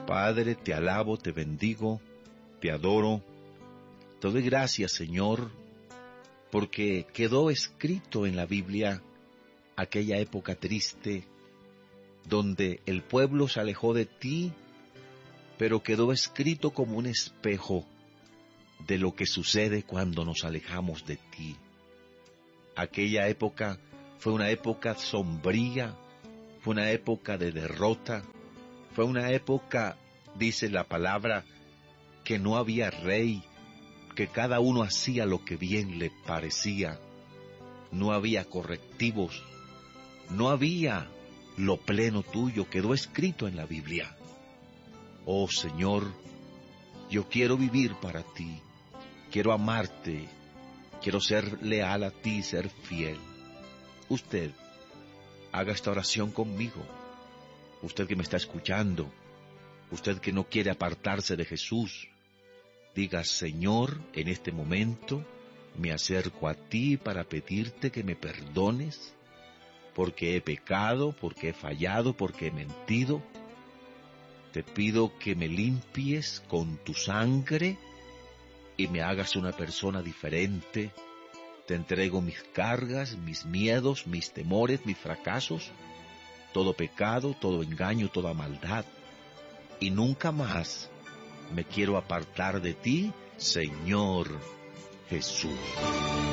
Padre, te alabo, te bendigo, te adoro. Te doy gracias, Señor, porque quedó escrito en la Biblia aquella época triste donde el pueblo se alejó de ti, pero quedó escrito como un espejo de lo que sucede cuando nos alejamos de ti. Aquella época fue una época sombría, fue una época de derrota, fue una época, dice la palabra, que no había rey, que cada uno hacía lo que bien le parecía, no había correctivos, no había lo pleno tuyo, quedó escrito en la Biblia. Oh Señor, yo quiero vivir para ti, quiero amarte, quiero ser leal a ti, ser fiel. Usted, haga esta oración conmigo. Usted que me está escuchando, usted que no quiere apartarse de Jesús, diga: Señor, en este momento me acerco a ti para pedirte que me perdones, porque he pecado, porque he fallado, porque he mentido. Te pido que me limpies con tu sangre y me hagas una persona diferente. Te entrego mis cargas, mis miedos, mis temores, mis fracasos, todo pecado, todo engaño, toda maldad. Y nunca más me quiero apartar de ti, Señor Jesús.